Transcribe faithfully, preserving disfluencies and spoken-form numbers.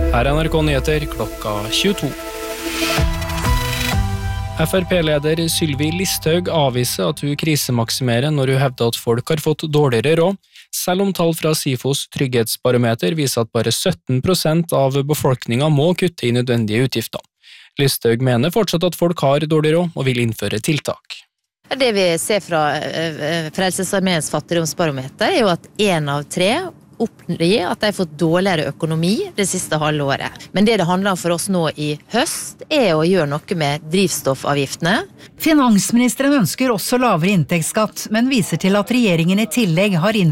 Her er N R K Nyheter klokka tjueto. F R P-leder Sylvi Listhaug avviser at hun krisemaksimerer når hun hevder at folk har fått dårligere råd, selv om tall fra SIFOs trygghetsbarometer viser at bare sytten prosent av befolkningen må kutte i nødvendige utgifter. Listhaug mener fortsatt at folk har dårlig råd og vil innføre tiltak. Det vi ser fra Frelsesarmeens fattigdomsbarometer er jo at en av tre oppgir at de har fått dårligere økonomi det siste halve året. Men det det handler om for oss nå i høst er å gjøre noe med drivstoffavgiftene. Finansministeren ønsker også lavere inntektsskatt, men viser til at regjeringen i tillegg har innført